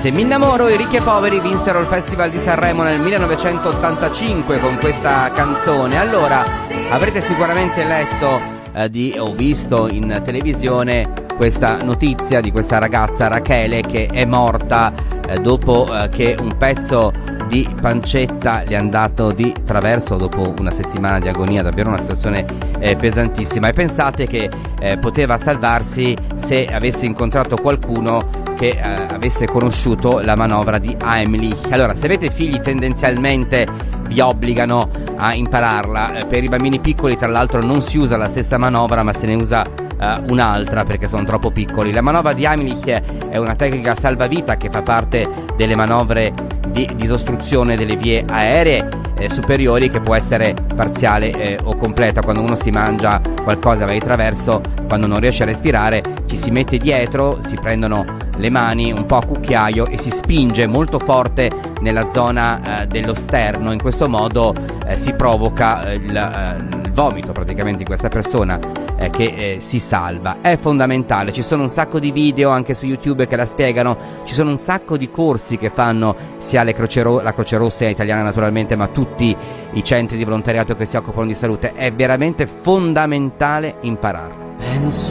Se mi innamoro, i ricchi e poveri vinsero il Festival di Sanremo nel 1985 con questa canzone. Allora, avrete sicuramente letto o visto in televisione questa notizia di questa ragazza Rachele che è morta dopo che un pezzo di pancetta le è andato di traverso dopo una settimana di agonia, davvero una situazione pesantissima. E pensate che poteva salvarsi se avesse incontrato qualcuno che avesse conosciuto la manovra di Heimlich. Allora, se avete figli, tendenzialmente vi obbligano a impararla. Per i bambini piccoli, tra l'altro, non si usa la stessa manovra, ma se ne usa un'altra perché sono troppo piccoli. La manovra di Heimlich è una tecnica salvavita che fa parte delle manovre di disostruzione delle vie aeree superiori, che può essere parziale o completa. Quando uno si mangia qualcosa va di traverso, quando non riesce a respirare ci si mette dietro, si prendono le mani un po' a cucchiaio e si spinge molto forte nella zona dello sterno. In questo modo si provoca il vomito praticamente di questa persona che si salva. È fondamentale, ci sono un sacco di video anche su YouTube che la spiegano, ci sono un sacco di corsi che fanno sia la Croce Rossa italiana naturalmente, ma tutti i centri di volontariato che si occupano di salute. È veramente fondamentale impararlo.